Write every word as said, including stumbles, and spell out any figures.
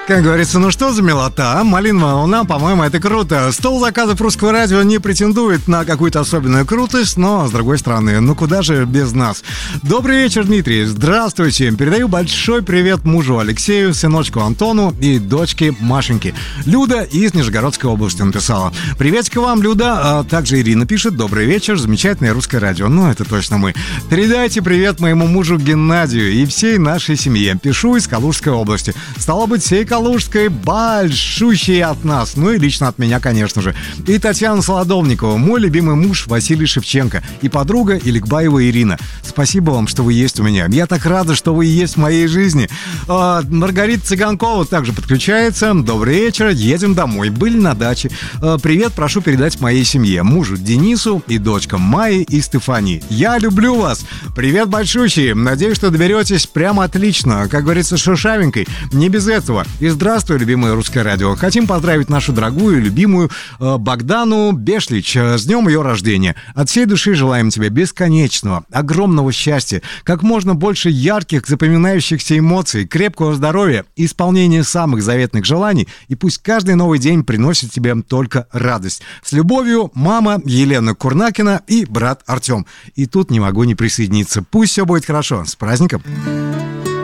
Как говорится, ну что за милота, а? Малиновая волна, по-моему, это круто. Стол заказов русского радио не претендует на какую-то особенную крутость, но, с другой стороны, ну куда же без нас? Добрый вечер, Дмитрий, здравствуйте. Передаю большой привет мужу Алексею, сыночку Антону и дочке Машеньке. Люда из Нижегородской области написала. Приветик вам, Люда. А также Ирина пишет: добрый вечер, замечательное русское радио. Ну, это точно мы. Передайте привет моему мужу Геннадию и всей нашей семье. Пишу из Калужской области. Стало быть, всей Калужской большущей от нас. Ну и лично от меня, конечно же. И Татьяна Солодовникова, мой любимый муж Василий Шевченко. И подруга Иликбаева Ирина. Спасибо вам, что вы есть у меня. Я так рада, что вы есть в моей жизни. А, Маргарита Цыганкова также подключается. Добрый вечер, едем домой. Были на даче. А, привет, прошу передать моей семье. Мужу Денису и дочкам Майе и Стефании. Я люблю вас. Привет большущий. Надеюсь, что доберетесь прямо отлично. Как говорится, шершавенькой. Не без этого. И здравствуй, любимое русское радио. Хотим поздравить нашу дорогую, любимую э, Богдану Бешлич э, с днем ее рождения. От всей души желаем тебе бесконечного, огромного счастья, как можно больше ярких, запоминающихся эмоций, крепкого здоровья, исполнения самых заветных желаний, и пусть каждый новый день приносит тебе только радость. С любовью, мама Елена Курнакина и брат Артем. И тут не могу не присоединиться. Пусть все будет хорошо. С праздником!